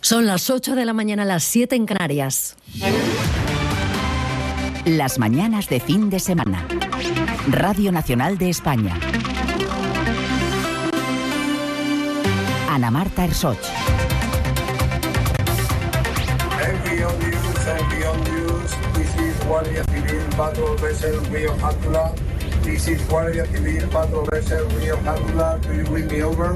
Son las 8 de la mañana, las 7 en Canarias. Las mañanas de fin de semana. Radio Nacional de España. Ana Marta Ersoch. This is Guardia Civil Patrol Vessel Rio Játula. This is Guardia Civil Patrol Vessel Rio Játula. Do you bring me over?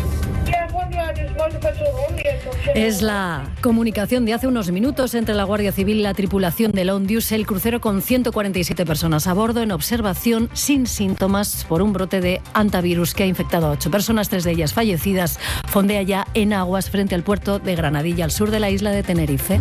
Es la comunicación de hace unos minutos entre la Guardia Civil y la tripulación del Ondius, el crucero con 147 personas a bordo en observación sin síntomas por un brote de hantavirus que ha infectado a 8 personas, 3 de ellas fallecidas. Fondea ya en aguas frente al puerto de Granadilla, al sur de la isla de Tenerife.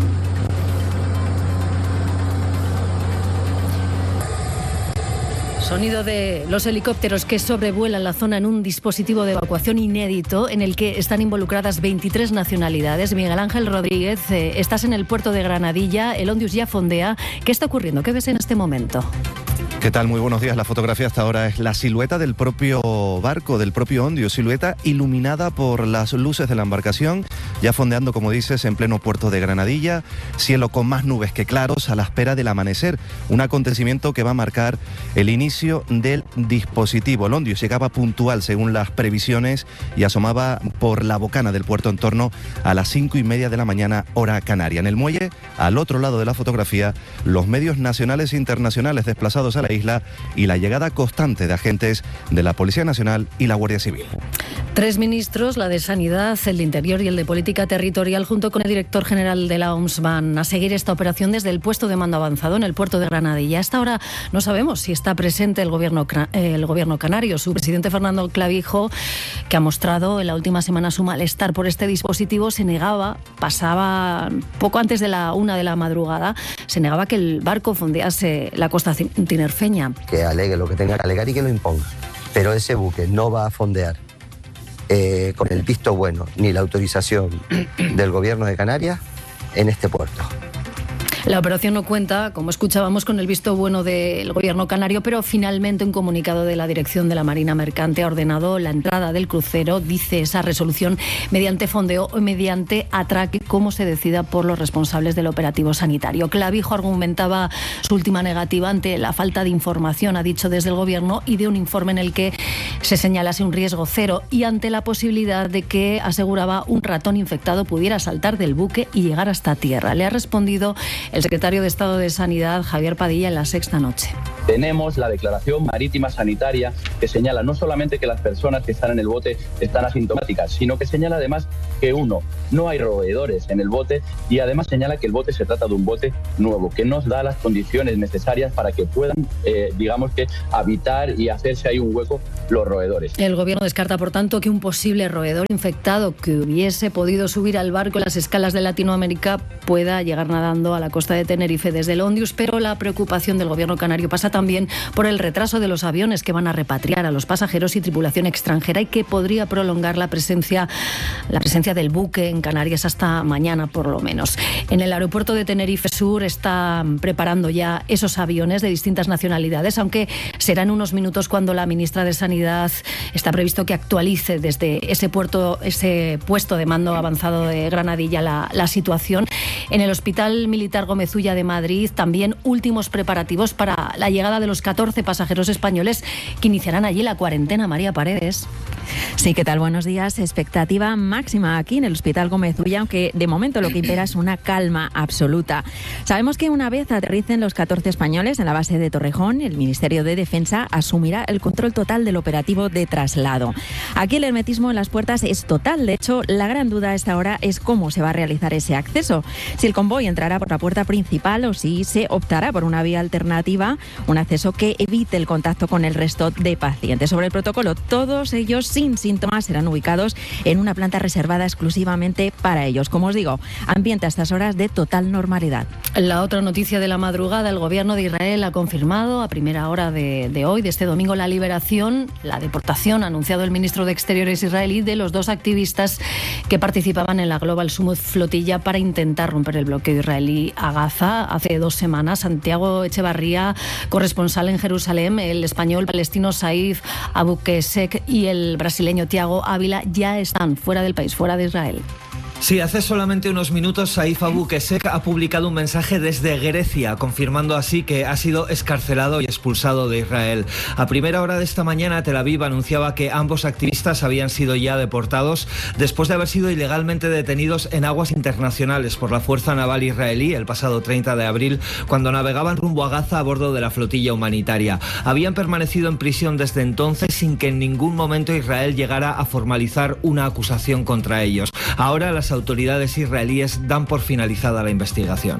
Sonido de los helicópteros que sobrevuelan la zona en un dispositivo de evacuación inédito en el que están involucradas 23 nacionalidades. Miguel Ángel Rodríguez, estás en el puerto de Granadilla, el Ondius ya fondea. ¿Qué está ocurriendo? ¿Qué ves en este momento? ¿Qué tal? Muy buenos días. La fotografía hasta ahora es la silueta del propio barco, del propio Ondius, silueta iluminada por las luces de la embarcación, ya fondeando, como dices, en pleno puerto de Granadilla, cielo con más nubes que claros a la espera del amanecer, un acontecimiento que va a marcar el inicio del dispositivo. El Ondius llegaba puntual según las previsiones y asomaba por la bocana del puerto en torno a las 5:30 de la mañana, hora canaria. En el muelle, al otro lado de la fotografía, los medios nacionales e internacionales desplazados a la isla y la llegada constante de agentes de la Policía Nacional y la Guardia Civil. 3 ministros, la de Sanidad, el de Interior y el de Política Territorial, junto con el director general de la OMS, van a seguir esta operación desde el puesto de mando avanzado en el puerto de Granadilla. Hasta ahora no sabemos si está presente el gobierno canario. Su presidente, Fernando Clavijo, que ha mostrado en la última semana su malestar por este dispositivo, se negaba, pasaba poco antes de la 1 de la madrugada, se negaba que el barco fondease la costa tinerfeña. Que alegue lo que tenga que alegar y que lo imponga. Pero ese buque no va a fondear con el visto bueno ni la autorización del gobierno de Canarias en este puerto. La operación no cuenta, como escuchábamos, con el visto bueno del gobierno canario, pero finalmente un comunicado de la dirección de la Marina Mercante ha ordenado la entrada del crucero, dice esa resolución, mediante fondeo o mediante atraque, como se decida por los responsables del operativo sanitario. Clavijo argumentaba su última negativa ante la falta de información, ha dicho desde el gobierno, y de un informe en el que se señalase un riesgo cero y ante la posibilidad de que, aseguraba, un ratón infectado pudiera saltar del buque y llegar hasta tierra. Le ha respondido el secretario de Estado de Sanidad, Javier Padilla, en La Sexta Noche. Tenemos la declaración marítima sanitaria que señala no solamente que las personas que están en el bote están asintomáticas, sino que señala además que no hay roedores en el bote y además señala que el bote se trata de un bote nuevo, que nos da las condiciones necesarias para que puedan, habitar y hacerse ahí un hueco los roedores. El gobierno descarta, por tanto, que un posible roedor infectado que hubiese podido subir al barco en las escalas de Latinoamérica pueda llegar nadando a la costa de Tenerife desde el Ondius, pero la preocupación del gobierno canario pasa también por el retraso de los aviones que van a repatriar a los pasajeros y tripulación extranjera y que podría prolongar la presencia del buque en Canarias hasta mañana, por lo menos. En el aeropuerto de Tenerife Sur están preparando ya esos aviones de distintas nacionalidades, aunque serán unos minutos cuando la ministra de Sanidad está previsto que actualice desde ese puesto de mando avanzado de Granadilla la situación. En el Hospital Militar Gómez Ulla de Madrid también últimos preparativos para la llegada de los 14 pasajeros españoles que iniciarán allí la cuarentena. María Paredes. Sí, ¿qué tal? Buenos días. Expectativa máxima aquí en el Hospital Gómez Ulla, aunque de momento lo que impera es una calma absoluta. Sabemos que una vez aterricen los 14 españoles en la base de Torrejón, el Ministerio de Defensa asumirá el control total del operativo de traslado. Aquí el hermetismo en las puertas es total. De hecho, la gran duda a esta hora es cómo se va a realizar ese acceso. Si el convoy entrará por la puerta principal o si se optará por una vía alternativa, un acceso que evite el contacto con el resto de pacientes. Sobre el protocolo, todos ellos sin síntomas serán ubicados en una planta reservada exclusivamente para ellos. Como os digo, ambiente a estas horas de total normalidad. La otra noticia de la madrugada, el gobierno de Israel ha confirmado a primera hora de hoy, de este domingo, la deportación, ha anunciado el ministro de Exteriores israelí, de los 2 activistas que participaban en la Global Summit Flotilla para intentar romper el bloqueo israelí a Gaza. Hace 2 semanas, Santiago Echevarría, corresponsal en Jerusalén, el español palestino Saif Abukesek y el brasileño Tiago Ávila ya están fuera del país, fuera de Israel. Sí, hace solamente unos minutos Saif Abu Kesek ha publicado un mensaje desde Grecia, confirmando así que ha sido excarcelado y expulsado de Israel. A primera hora de esta mañana, Tel Aviv anunciaba que ambos activistas habían sido ya deportados después de haber sido ilegalmente detenidos en aguas internacionales por la Fuerza Naval israelí el pasado 30 de abril, cuando navegaban rumbo a Gaza a bordo de la flotilla humanitaria. Habían permanecido en prisión desde entonces sin que en ningún momento Israel llegara a formalizar una acusación contra ellos. Ahora las autoridades israelíes dan por finalizada la investigación.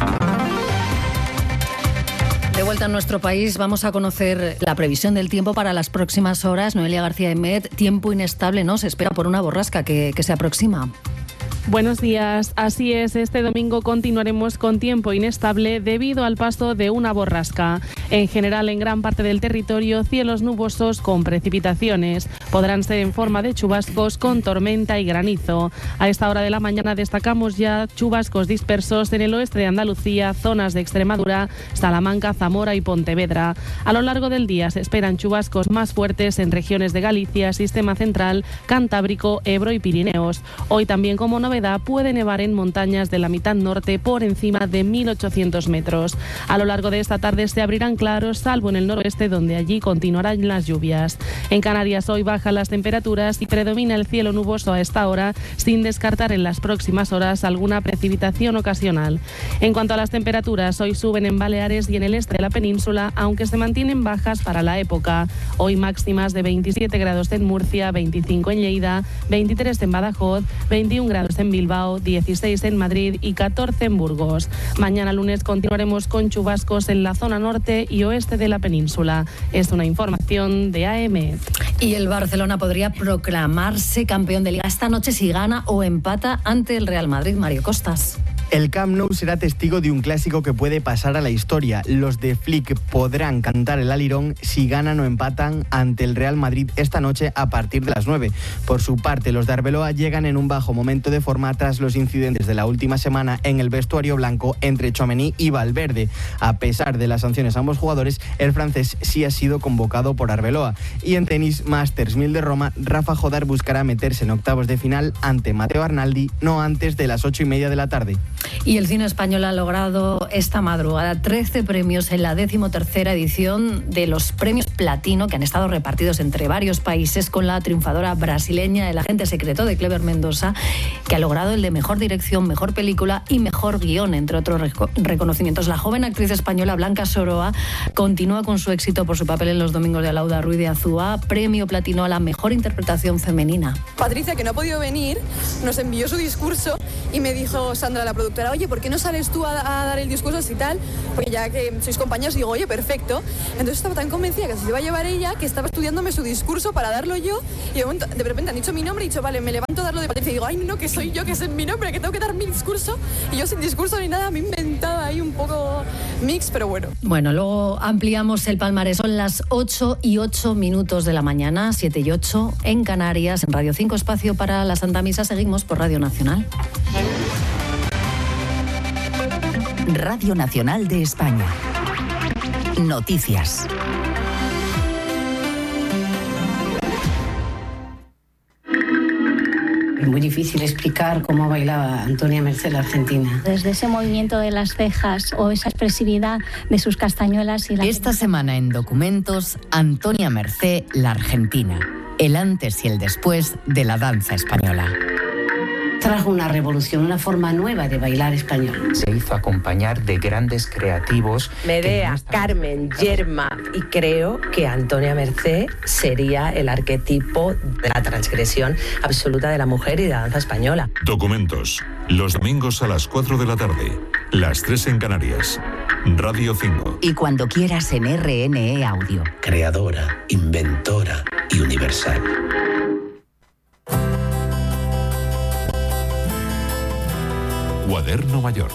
De vuelta a nuestro país, vamos a conocer la previsión del tiempo para las próximas horas. Noelia García Emet, tiempo inestable, ¿no? Se espera por una borrasca que se aproxima. Buenos días, así es, este domingo continuaremos con tiempo inestable debido al paso de una borrasca. En general, en gran parte del territorio, cielos nubosos con precipitaciones. Podrán ser en forma de chubascos con tormenta y granizo. A esta hora de la mañana destacamos ya chubascos dispersos en el oeste de Andalucía, zonas de Extremadura, Salamanca, Zamora y Pontevedra. A lo largo del día se esperan chubascos más fuertes en regiones de Galicia, Sistema Central, Cantábrico, Ebro y Pirineos. Hoy también, como novedad, puede nevar en montañas de la mitad norte por encima de 1.800 metros. A lo largo de esta tarde se abrirán claros, salvo en el noroeste, donde allí continuarán las lluvias. En Canarias hoy bajan las temperaturas y predomina el cielo nuboso a esta hora, sin descartar en las próximas horas alguna precipitación ocasional. En cuanto a las temperaturas, hoy suben en Baleares y en el este de la península, aunque se mantienen bajas para la época. Hoy máximas de 27 grados en Murcia, 25 en Lleida, 23 en Badajoz, 21 grados en Bilbao, 16 en Madrid y 14 en Burgos. Mañana lunes continuaremos con chubascos en la zona norte y oeste de la península. Es una información de AM. Y el Barcelona podría proclamarse campeón de Liga esta noche si gana o empata ante el Real Madrid. Mario Costas. El Camp Nou será testigo de un clásico que puede pasar a la historia. Los de Flick podrán cantar el alirón si ganan o empatan ante el Real Madrid esta noche a partir de las 9. Por su parte, los de Arbeloa llegan en un bajo momento de forma tras los incidentes de la última semana en el vestuario blanco entre Tchouaméni y Valverde. A pesar de las sanciones a ambos jugadores, el francés sí ha sido convocado por Arbeloa. Y en tenis Masters 1000 de Roma, Rafa Jodar buscará meterse en octavos de final ante Matteo Arnaldi no antes de las 8:30 de la tarde. Y el cine español ha logrado esta madrugada 13 premios en la 13ª edición de los premios Platino, que han estado repartidos entre varios países, con la triunfadora brasileña El agente secreto de Cleber Mendoza, que ha logrado el de mejor dirección, mejor película y mejor guión, entre otros reconocimientos. La joven actriz española Blanca Soroa continúa con su éxito por su papel en Los domingos de Alauda Ruiz de Azúa, premio Platino a la mejor interpretación femenina. Patricia, que no ha podido venir, nos envió su discurso y me dijo Sandra, la productora, oye, ¿por qué no sales tú a dar el discurso y tal? Porque ya que sois compañeros, digo, oye, perfecto. Entonces estaba tan convencida que se iba a llevar ella, que estaba estudiándome su discurso para darlo yo, y de repente han dicho mi nombre y he dicho, vale, me levanto a darlo de Patricia y digo, ay, no, que soy yo, que es mi nombre, que tengo que dar mi discurso, y yo sin discurso ni nada, me he inventado ahí un poco mix, pero bueno. Bueno, luego ampliamos el palmarés. Son las 8:08 de la mañana, 7:08 en Canarias, en Radio 5, espacio para la Santa Misa. Seguimos por Radio Nacional. Radio Nacional de España. Noticias. Es muy difícil explicar cómo bailaba Antonia Mercé la argentina. Desde ese movimiento de las cejas o esa expresividad de sus castañuelas y la... Esta semana en Documentos, Antonia Mercé la argentina. El antes y el después de la danza española. Trajo una revolución, una forma nueva de bailar español. Se hizo acompañar de grandes creativos. Medea, Carmen, Yerma, y creo que Antonia Mercé sería el arquetipo de la transgresión absoluta de la mujer y de la danza española. Documentos, los domingos a las 4 de la tarde, las 3 en Canarias. Radio 5. Y cuando quieras en RNE Audio. Creadora, inventora y universal. Cuaderno Mayor.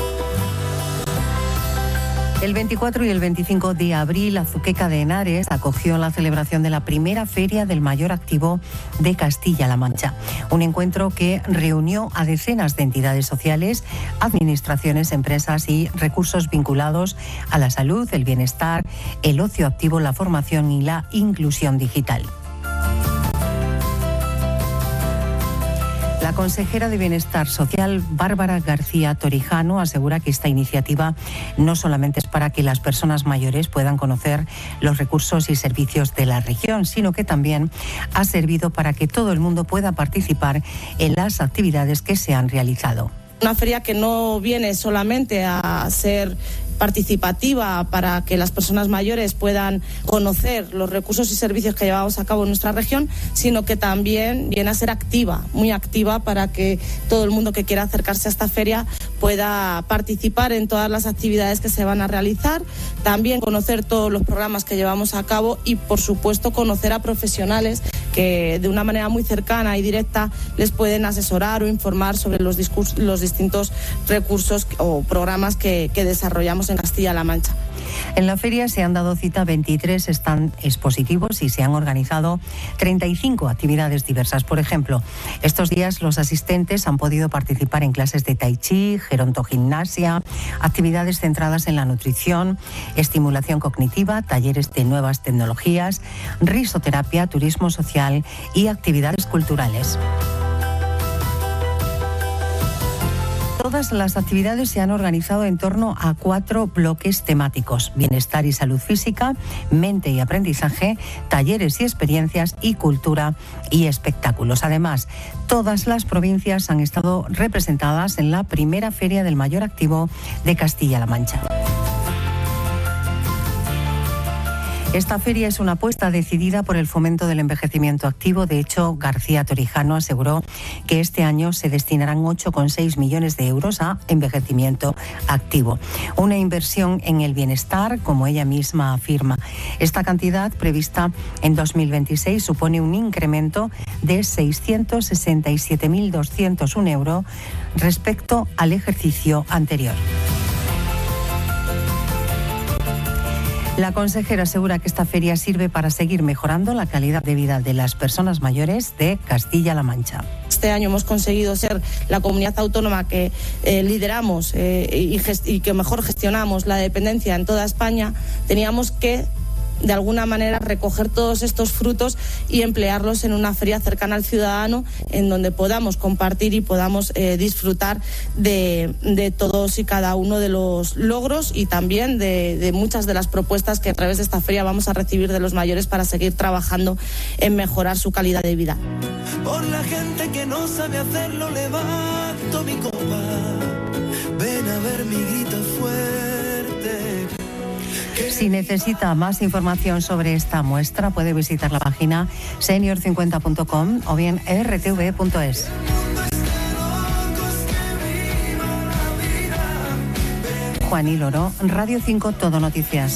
El 24 y el 25 de abril, Azuqueca de Henares acogió la celebración de la primera Feria del Mayor Activo de Castilla-La Mancha. Un encuentro que reunió a decenas de entidades sociales, administraciones, empresas y recursos vinculados a la salud, el bienestar, el ocio activo, la formación y la inclusión digital. La La consejera de Bienestar Social, Bárbara García Torijano, asegura que esta iniciativa no solamente es para que las personas mayores puedan conocer los recursos y servicios de la región, sino que también ha servido para que todo el mundo pueda participar en las actividades que se han realizado. Una feria que no viene solamente a ser participativa para que las personas mayores puedan conocer los recursos y servicios que llevamos a cabo en nuestra región, sino que también viene a ser activa, muy activa, para que todo el mundo que quiera acercarse a esta feria pueda participar en todas las actividades que se van a realizar, también conocer todos los programas que llevamos a cabo y, por supuesto, conocer a profesionales que de una manera muy cercana y directa les pueden asesorar o informar sobre los distintos recursos o programas que desarrollamos en Castilla-La Mancha. En la feria se han dado cita 23 stand expositivos y se han organizado 35 actividades diversas. Por ejemplo, estos días los asistentes han podido participar en clases de tai chi, gerontogimnasia, actividades centradas en la nutrición, estimulación cognitiva, talleres de nuevas tecnologías, risoterapia, turismo social y actividades culturales. Todas las actividades se han organizado en torno a 4 bloques temáticos: bienestar y salud física, mente y aprendizaje, talleres y experiencias y cultura y espectáculos. Además, todas las provincias han estado representadas en la primera feria del mayor activo de Castilla-La Mancha. Esta feria es una apuesta decidida por el fomento del envejecimiento activo. De hecho, García Torijano aseguró que este año se destinarán 8,6 millones de euros a envejecimiento activo. Una inversión en el bienestar, como ella misma afirma. Esta cantidad, prevista en 2026, supone un incremento de 667.201 euros respecto al ejercicio anterior. La consejera asegura que esta feria sirve para seguir mejorando la calidad de vida de las personas mayores de Castilla-La Mancha. Este año hemos conseguido ser la comunidad autónoma que lideramos y que mejor gestionamos la dependencia en toda España. Teníamos que, de alguna manera, recoger todos estos frutos y emplearlos en una feria cercana al ciudadano, en donde podamos compartir y podamos disfrutar de todos y cada uno de los logros y también de muchas de las propuestas que a través de esta feria vamos a recibir de los mayores para seguir trabajando en mejorar su calidad de vida. Por la gente que no sabe hacerlo, levanto mi copa. Ven a ver mi grito fuerte. Si necesita más información sobre esta muestra, puede visitar la página senior50.com o bien rtv.es. Juan y Loro, Radio 5, Todo Noticias.